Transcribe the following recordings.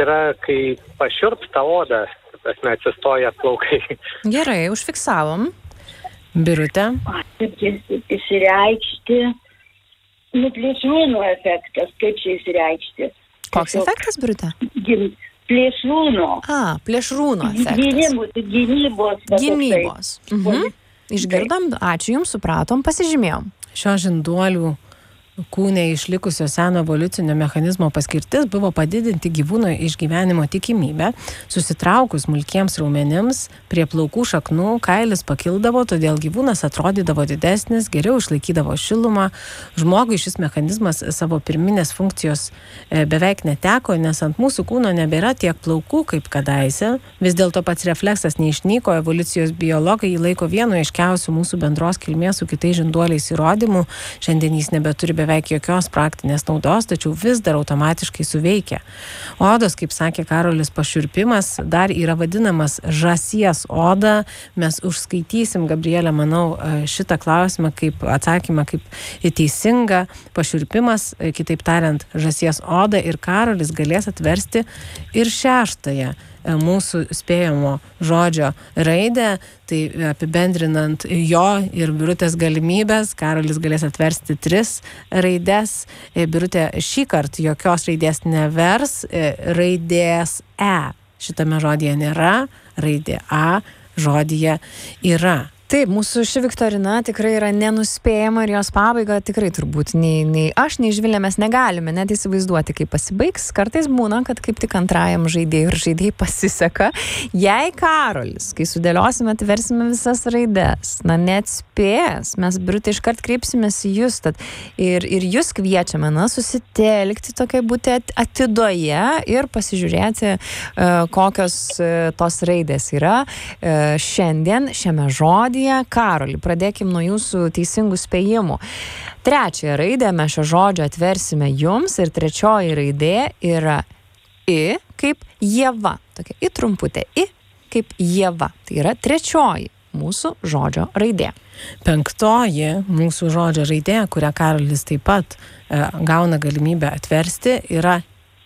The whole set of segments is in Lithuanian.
yra, kai pašiurpsta oda, atsistoja plaukai. Gerai, užfiksavom. Birutė. Išreikšti, plėšrūnų efektas, kaip čia išreikšti? Koks efektas, Birutė? Plėšrūno. Plėšrūno efektas. Gynybos. Išgirdom, ačiū Jums, supratom, pasižymėjom. Šio žinduolių kūne išlikusio seno evoliucinio mechanizmo paskirtis buvo padidinti gyvūno išgyvenimo tikimybę. Susitraukus smulkiems raumenims prie plaukų šaknų kailis pakildavo, todėl gyvūnas atrodydavo didesnis, geriau išlaikydavo šilumą. Žmogui šis mechanizmas savo pirminės funkcijos beveik neteko, nes ant mūsų kūno nebėra tiek plaukų kaip kadaise. Vis dėlto pats refleksas neišnyko, evoliucijos biologai jį laiko vienu aiškiausių mūsų bendros kilmės su kitais žinduoliais įrodymų. Šiandien jis nebeturi beveik jokios praktinės naudos, tačiau vis dar automatiškai suveikia. Odos, kaip sakė Karolis, pašiurpimas dar yra vadinamas žąsies oda. Mes užskaitysim, Gabrielė, manau, šitą klausimą kaip atsakymą, kaip teisingą. Pašiurpimas, kitaip tariant, žąsies oda, ir Karolis galės atversti ir šeštąją mūsų spėjamo žodžio raidę. Tai apibendrinant jo ir Birutės galimybės, Karolis galės atversti 3 raides. Birutė šį kartą jokios raidės nevers, raidės E šitame žodyje nėra, raidė A žodyje yra. Taip, mūsų ši viktorina tikrai yra nenuspėjama ir jos pabaiga tikrai turbūt nei aš, nei Živilė mes negalime net įsivaizduoti, kaip pasibaigs. Kartais būna, kad kaip tik antrajam žaidėjui ir žaidėjai pasiseka. Jei Karolis, kai sudėliosime, atversime visas raides, neatspės, mes Birutė iškart kreipsimės į jūs, ir jūs kviečiame, susitelkti tokiai būti atidoje ir pasižiūrėti, kokios tos raidės yra šiandien šiame žodyje. Karoli, pradėkim nuo jūsų teisingų spėjimų. 3 raidę mes šio žodžio atversime jums ir 3 raidė yra I kaip Ieva. Tokia I trumputė, I kaip Ieva. Tai yra 3 mūsų žodžio raidė. 5 mūsų žodžio raidė, kurią Karolis taip pat gauna galimybę atversti, yra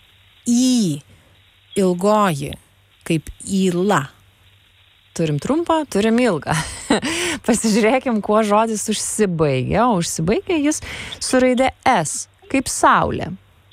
I, ilgoji, kaip Yla. Turim trumpą, turim ilgą. Pasižiūrėkim, kuo žodis užsibaigia. O užsibaigia jis su raidė S, kaip saulė.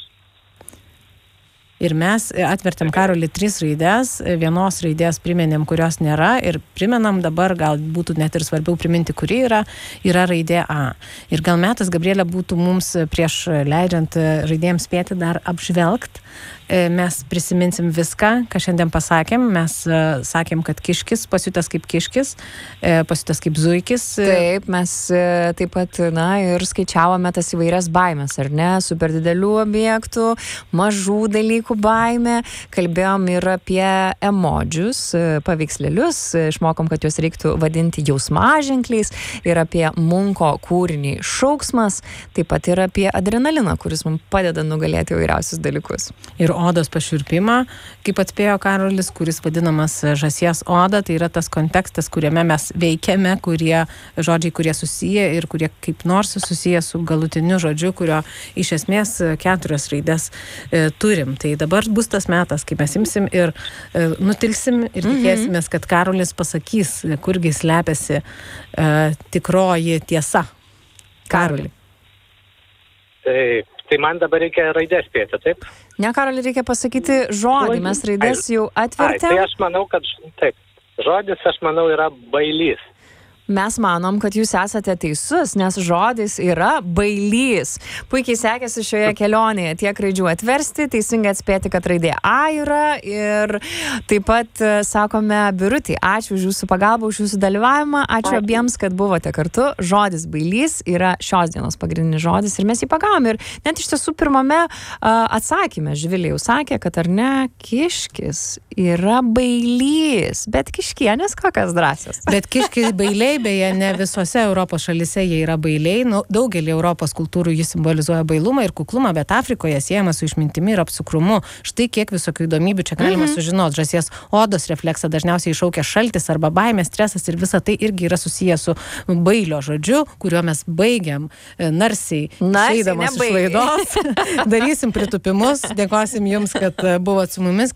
Ir mes atvertėm, Karoli, 3 raidės, vienos raidės priminėm, kurios nėra, ir primenam dabar, gal būtų net ir svarbiau priminti, kuri yra raidė A. Ir gal metas, Gabrielė, būtų mums prieš leidžiant raidėjams spėti dar apžvelgt. Mes prisiminsim viską, ką šiandien pasakėm. Mes sakėm, kad kiškis pasiutęs kaip kiškis, pasiutęs kaip zuikis. Taip, mes taip pat, ir skaičiavome tas įvairias baimės, ar ne? Super didelių objektų, mažų dalykų baimė. Kalbėjom ir apie emodžius, paveikslėlius. Išmokom, kad juos reiktų vadinti jausmaženkliais. Ir apie Munko kūrinį Šauksmas. Taip pat ir apie adrenaliną, kuris mums padeda nugalėti įvairiausius dalykus. Ir odos pašiurpimą, kaip atspėjo Karolis, kuris vadinamas žąsies oda, tai yra tas kontekstas, kuriame mes veikiame, žodžiai, kurie susiję ir kurie kaip nors susiję su galutiniu žodžiu, kurio iš esmės 4 raidės turim. Tai dabar bus tas metas, kai mes imsim ir nutilsim ir tikėsimės, kad Karolis pasakys, kurgi slepiasi tikroji tiesa. Karoli. Tai man dabar reikia raidės spėti, taip? Ne, Karoli, reikia pasakyti žodį, mes raidės jau atvertėm. Tai aš manau, kad taip. Žodis, aš manau, yra bailys. Mes manom, kad jūs esate teisus, nes žodis yra bailys. Puikiai sekėsi šioje kelionėje tiek raidžių atversti, teisingai atspėti, kad raidė A yra, ir taip pat sakome Birutei, ačiū už jūsų pagalbą, už jūsų dalyvavimą, ačiū abiems, kad buvote kartu. Žodis bailys yra šios dienos pagrindinis žodis ir mes jį pagavom. Ir net iš tiesų pirmame atsakyme Živilė jau sakė, kad ar ne, kiškis yra bailys, bet kiškienės kokios drąsios. Bet kiškis bailiai, beje, ne visose Europos šalyse jie yra bailiai. Daugelį Europos kultūrų jis simbolizuoja bailumą ir kuklumą, bet Afrikoje siejama su išmintimi ir apsukrumu. Štai kiek visokių įdomybių čia galima sužinoti. Žąsies odos refleksą dažniausiai iššaukia šaltis arba baimė, stresas, ir visa tai irgi yra susiję su bailio žodžiu, kuriuo mes baigiam narsiai išeidamas iš laidos. Darysim pritupimus. Dėkosim jums, kad buvot su mumis.